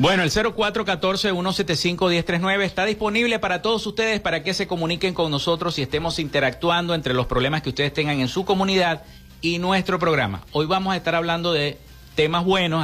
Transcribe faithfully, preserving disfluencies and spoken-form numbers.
Bueno, el cero cuatro uno cuatro, uno siete cinco, uno cero tres nueve está disponible para todos ustedes para que se comuniquen con nosotros y estemos interactuando entre los problemas que ustedes tengan en su comunidad y nuestro programa. Hoy vamos a estar hablando de temas buenos.